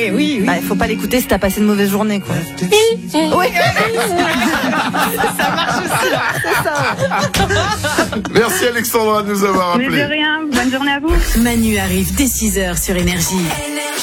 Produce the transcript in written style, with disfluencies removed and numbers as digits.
oui. Bah, il faut pas l'écouter si t'as passé une mauvaise journée, quoi. Oui. Ça marche aussi, là. C'est ça. Merci Alexandra de nous avoir Mais appelés. de rien, bonne journée à vous. Manu arrive dès 6h sur Énergie.